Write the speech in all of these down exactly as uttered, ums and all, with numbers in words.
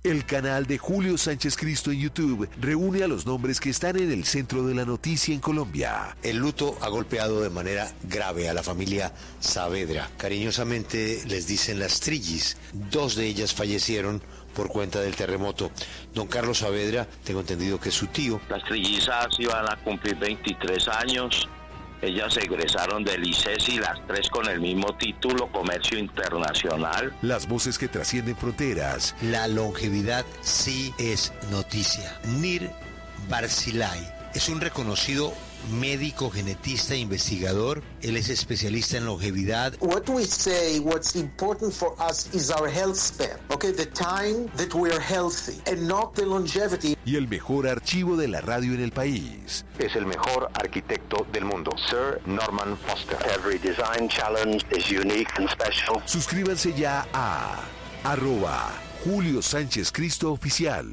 El canal de Julio Sánchez Cristo en YouTube reúne a los nombres que están en el centro de la noticia en Colombia. El luto ha golpeado de manera grave a la familia Saavedra. Cariñosamente les dicen las Trillis. Dos de ellas fallecieron por cuenta del terremoto. Don Carlos Saavedra, tengo entendido que es su tío. Las trillizas iban a cumplir veintitrés años. Ellas egresaron del I C E S y las tres con el mismo título, Comercio Internacional. Las voces que trascienden fronteras. La longevidad sí es noticia. Nir Barzilay es un reconocido médico, genetista e investigador. Él es especialista en longevidad. What we say, what's important for us is our health span. Okay, the time that we are healthy and not the longevity. Y el mejor archivo de la radio en el país. Es el mejor arquitecto del mundo, Sir Norman Foster. Every design challenge is unique and special. Suscríbanse ya a arroba Julio Sánchez Cristo Oficial.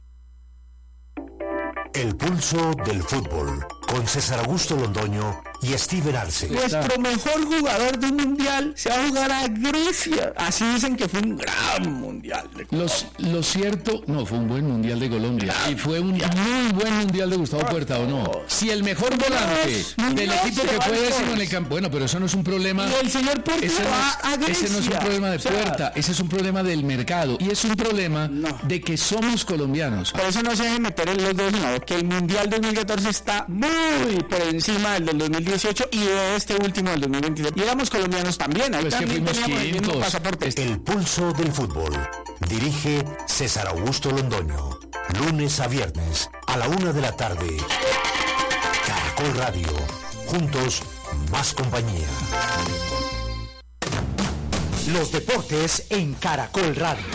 El pulso del fútbol, con César Augusto Londoño y Steven Arce. Nuestro mejor jugador de un mundial se va a jugar a Grecia. Así dicen que fue un gran mundial de Colombia. Los, lo cierto, no, fue un buen mundial de Colombia. Gran y fue un muy buen mundial de Gustavo Puerta, ¿o no? Si el mejor volante Dios, del Dios equipo que fue décimo en el campo. Bueno, pero eso no es un problema. Y el señor Puerta ese, va no es, a Grecia. Ese no es un problema de o sea, Puerta, ese es un problema del mercado. Y es un problema no. de que somos colombianos. Por eso no se deje meter en los dos, no, que el mundial dos mil catorce está muy por encima del del dos mil dieciocho y de este último del dos mil veintidós. Y éramos colombianos también, ahí pues también que teníamos el mismo pasaporte. El pulso del fútbol. Dirige César Augusto Londoño. Lunes a viernes a la una de la tarde. Caracol Radio. Juntos, más compañía. Los deportes en Caracol Radio.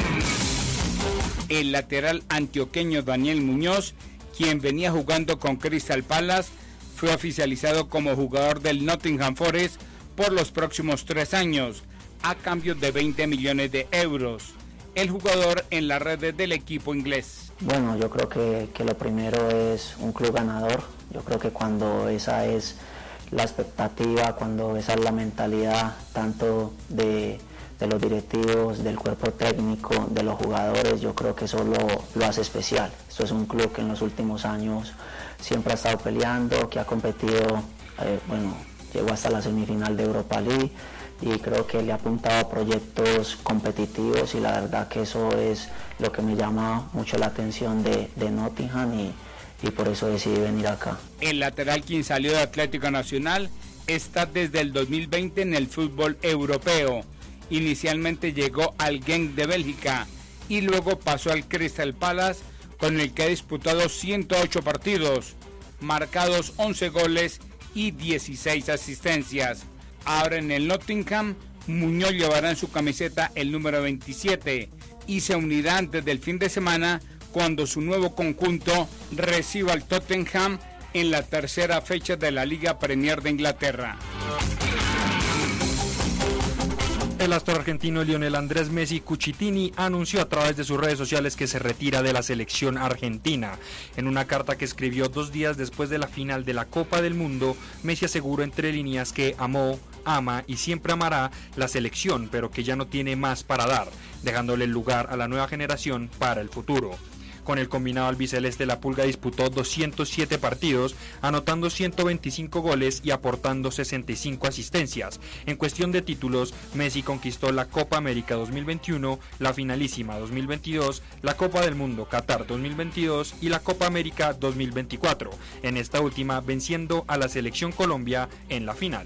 El lateral antioqueño Daniel Muñoz, quien venía jugando con Crystal Palace, fue oficializado como jugador del Nottingham Forest por los próximos tres años, a cambio de veinte millones de euros. El jugador en las redes del equipo inglés. Bueno, yo creo que, que lo primero es un club ganador. Yo creo que cuando esa es la expectativa, cuando esa es la mentalidad tanto de, de los directivos, del cuerpo técnico, de los jugadores, yo creo que eso lo, lo hace especial. Esto es un club que en los últimos años siempre ha estado peleando, que ha competido, eh, bueno, llegó hasta la semifinal de Europa League y creo que le ha apuntado a proyectos competitivos y la verdad que eso es lo que me llama mucho la atención de, de Nottingham y, y por eso decidí venir acá. El lateral, quien salió de Atlético Nacional, está desde el dos mil veinte en el fútbol europeo. Inicialmente llegó al Genk de Bélgica y luego pasó al Crystal Palace, con el que ha disputado ciento ocho partidos, marcados once goles y dieciséis asistencias. Ahora en el Nottingham, Muñoz llevará en su camiseta el número veintisiete y se unirá antes del fin de semana cuando su nuevo conjunto reciba al Tottenham en la tercera fecha de la Liga Premier de Inglaterra. El astro argentino Lionel Andrés Messi Cucitini anunció a través de sus redes sociales que se retira de la selección argentina. En una carta que escribió dos días después de la final de la Copa del Mundo, Messi aseguró entre líneas que amó, ama y siempre amará la selección, pero que ya no tiene más para dar, dejándole el lugar a la nueva generación para el futuro. Con el combinado albiceleste, la Pulga disputó doscientos siete partidos, anotando ciento veinticinco goles y aportando sesenta y cinco asistencias. En cuestión de títulos, Messi conquistó la Copa América dos mil veintiuno, la Finalísima dos mil veintidós, la Copa del Mundo Qatar dos mil veintidós y la Copa América dos mil veinticuatro, en esta última venciendo a la Selección Colombia en la final.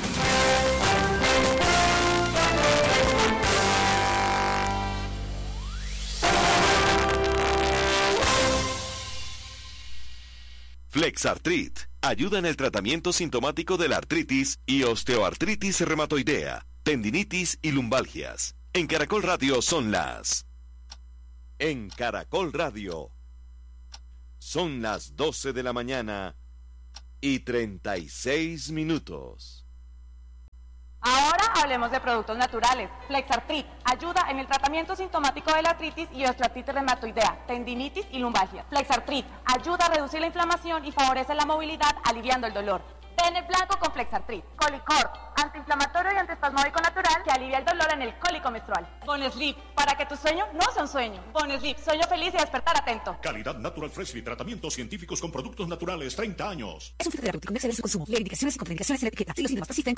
Flexartrit ayuda en el tratamiento sintomático de la artritis y osteoartritis reumatoidea, tendinitis y lumbalgias. En Caracol Radio son las... En Caracol Radio son las doce de la mañana y treinta y seis minutos. Ahora hablemos de productos naturales. Flexartrit ayuda en el tratamiento sintomático de la artritis y osteoartritis reumatoidea, tendinitis y lumbalgia. Flexartrit ayuda a reducir la inflamación y favorece la movilidad, aliviando el dolor. Pene blanco con Flexartrit. Colicor, antiinflamatorio y antiespasmódico natural que alivia el dolor en el cólico menstrual. Boneslip, para que tu sueño no sea un sueño. Boneslip, sueño feliz y despertar atento. Calidad Natural Freshly, tratamientos científicos con productos naturales, treinta años. Es un fitoterapéutico, no exceder su consumo. Leer indicaciones y contraindicaciones en la etiqueta. Si los síntomas persisten,